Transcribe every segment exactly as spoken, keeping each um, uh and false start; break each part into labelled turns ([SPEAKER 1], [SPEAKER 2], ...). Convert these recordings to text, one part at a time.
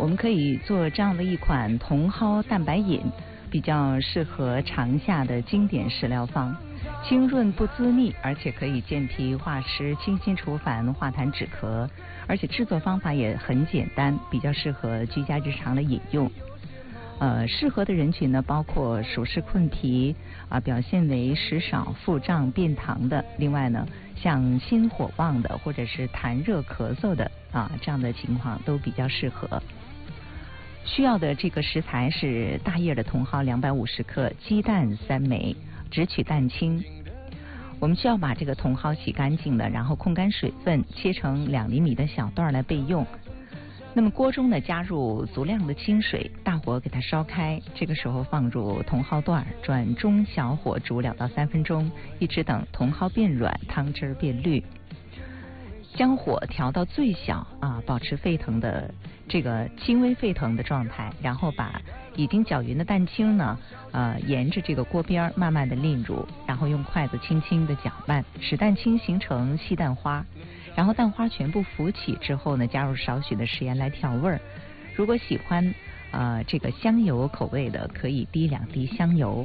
[SPEAKER 1] 我们可以做这样的一款茼蒿蛋白饮，比较适合长夏的经典食疗方，清润不滋腻，而且可以健脾化湿、清心除烦、化痰止咳，而且制作方法也很简单，比较适合居家日常的饮用。呃，适合的人群呢，包括暑湿困脾啊、呃，表现为食少、腹胀、便溏的；另外呢，像心火旺的或者是痰热咳嗽的啊，这样的情况都比较适合。需要的这个食材是大叶的茼蒿两百五十克，鸡蛋三枚，只取蛋清。我们需要把这个茼蒿洗干净了，然后控干水分，切成两厘米的小段来备用。那么锅中呢，加入足量的清水，大火给它烧开。这个时候放入茼蒿段，转中小火煮两到三分钟，一直等茼蒿变软，汤汁变绿。将火调到最小啊，保持沸腾的这个轻微沸腾的状态，然后把已经搅匀的蛋清呢，呃，沿着这个锅边慢慢的淋入，然后用筷子轻轻的搅拌，使蛋清形成细蛋花。然后蛋花全部浮起之后呢，加入少许的食盐来调味儿。如果喜欢呃这个香油口味的，可以滴两滴香油。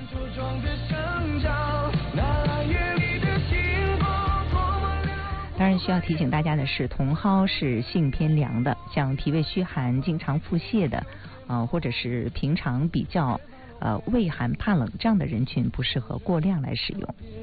[SPEAKER 1] 当然需要提醒大家的是，茼蒿是性偏凉的，像脾胃虚寒、经常腹泻的，呃，或者是平常比较呃畏寒怕冷这样的人群，不适合过量来使用。